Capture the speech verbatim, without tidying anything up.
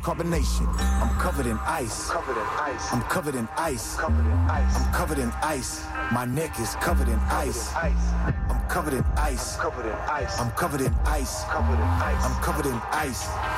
carbonation. I'm covered in ice. Covered in ice. I'm covered in ice. Covered in ice. I'm covered in ice. My neck is covered in ice. I'm covered in ice. Covered in ice. I'm covered in ice. Covered in ice. I'm covered in ice.